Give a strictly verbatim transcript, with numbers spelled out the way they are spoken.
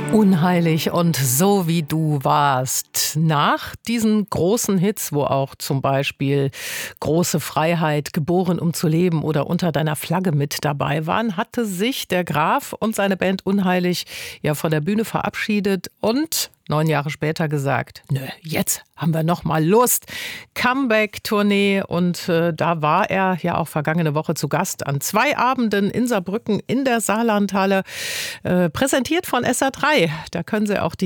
Unheilig und so wie du warst. Nach diesen großen Hits, wo auch zum Beispiel Große Freiheit, Geboren um zu leben oder Unter deiner Flagge mit dabei waren, hatte sich der Graf und seine Band Unheilig ja von der Bühne verabschiedet und neun Jahre später gesagt, nö, jetzt haben wir noch mal Lust. Comeback-Tournee und äh, da war er ja auch vergangene Woche zu Gast an zwei Abenden in Saarbrücken in der Saarlandhalle, äh, präsentiert von S R drei. Da können Sie auch die